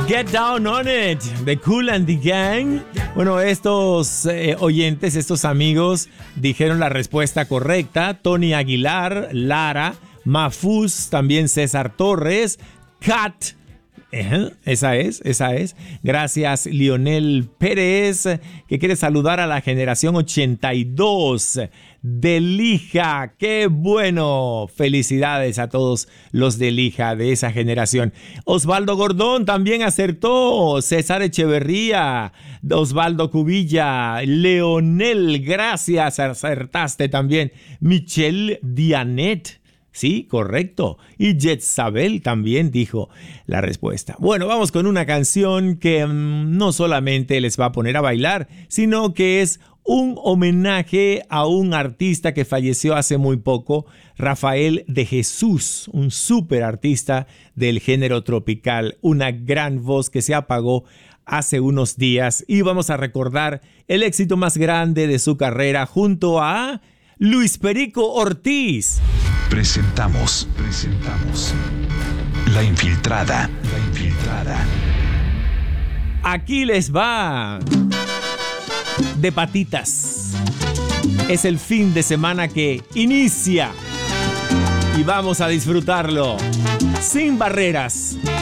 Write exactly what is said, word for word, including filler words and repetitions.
Get Down on It, de Kool and the Gang. Bueno, estos eh, oyentes, estos amigos dijeron la respuesta correcta. Tony Aguilar, Lara, Mafuz, también César Torres, Kat. Eh, esa es, esa es. Gracias, Lionel Pérez, que quiere saludar a la generación ochenta y dos de Lija. ¡Qué bueno! Felicidades a todos los de Lija, de esa generación. Osvaldo Gordón también acertó. César Echeverría, Osvaldo Cubilla, Leonel, gracias, acertaste también. Michelle Dianet. Sí, correcto. Y Jetsabel también dijo la respuesta. Bueno, vamos con una canción que mmm, no solamente les va a poner a bailar, sino que es un homenaje a un artista que falleció hace muy poco, Rafael de Jesús, un súper artista del género tropical, una gran voz que se apagó hace unos días. Y vamos a recordar el éxito más grande de su carrera junto a Luis Perico Ortiz. Presentamos, presentamos La Infiltrada, La Infiltrada. Aquí les va de patitas. Es el fin de semana que inicia y vamos a disfrutarlo sin barreras.